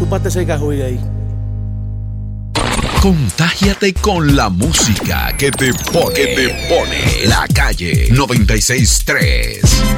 chupaste ese cajuy ahí. Contágiate con la música que te pone La Calle 96.3.